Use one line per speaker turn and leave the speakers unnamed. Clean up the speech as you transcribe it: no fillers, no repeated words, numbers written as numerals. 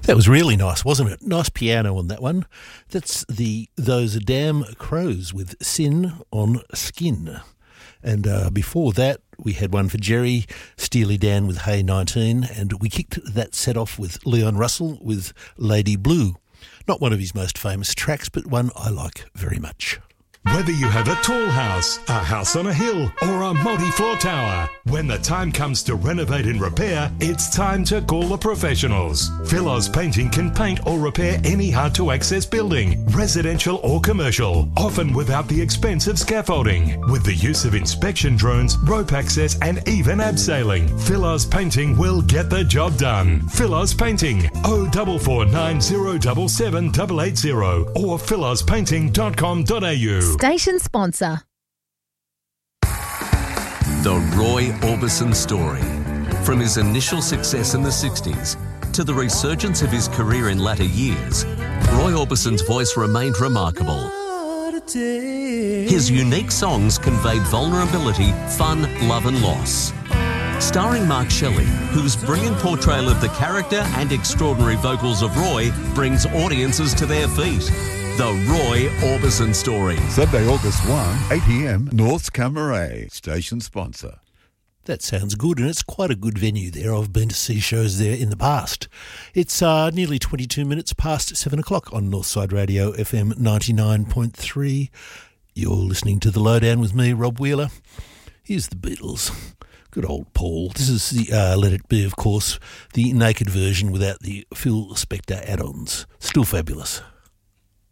That was really nice, wasn't it? Nice piano on that one. That's Those Damn Crows with Sin on Skin. And before that, we had one for Jerry, Steely Dan with Hey 19, and we kicked that set off with Leon Russell with Lady Blue. Not one of his most famous tracks, but one I like very much.
Whether you have a tall house, a house on a hill, or a multi-floor tower, when the time comes to renovate and repair, it's time to call the professionals. Philos Painting can paint or repair any hard-to-access building, residential or commercial, often without the expense of scaffolding. With the use of inspection drones, rope access, and even abseiling, Philos Painting will get the job done. Philos Painting, 0449 077 or philospainting.com.au.
Station sponsor.
The Roy Orbison story. From his initial success in the 60s to the resurgence of his career in latter years, Roy Orbison's voice remained remarkable. His unique songs conveyed vulnerability, fun, love and loss. Starring Mark Shelley, whose brilliant portrayal of the character and extraordinary vocals of Roy brings audiences to their feet. The Roy Orbison Story.
Sunday, August 1, 8 p.m, North Camaray. Station sponsor.
That sounds good, and it's quite a good venue there. I've been to see shows there in the past. It's nearly 22 minutes past 7 o'clock on Northside Radio FM 99.3. You're listening to The Lowdown with me, Rob Wheeler. Here's the Beatles. Good old Paul. This is the Let It Be, of course, the naked version without the Phil Spector add-ons. Still fabulous.